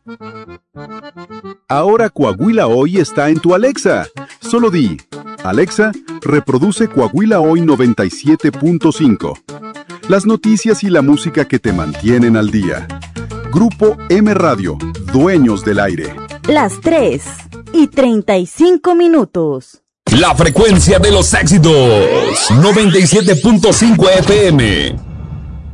Ahora Coahuila Hoy está en tu Alexa. Solo di, Alexa, reproduce Coahuila Hoy 97.5. Las noticias y la música que te mantienen al día. Grupo M Radio, dueños del aire. Las 3:35. La frecuencia de los éxitos. 97.5 FM.